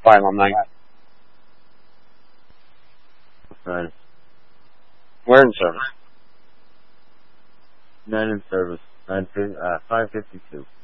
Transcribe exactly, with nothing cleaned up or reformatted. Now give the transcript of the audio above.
Fine, I'm not. Right. We're in service. Nine in service. Nine, uh, five fifty-two.